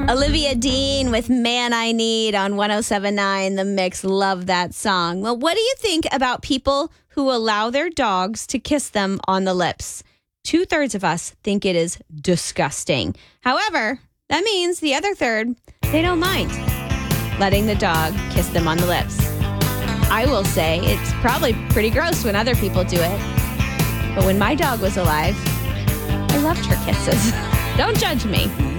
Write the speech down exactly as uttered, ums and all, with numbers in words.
Olivia Dean with Man I Need on one oh seven point nine The Mix. Love that song. Well, what do you think about people who allow their dogs to kiss them on the lips? Two-thirds of us think it is disgusting. However, that means the other third, they don't mind letting the dog kiss them on the lips. I will say it's probably pretty gross when other people do it. But when my dog was alive, I loved her kisses. Don't judge me.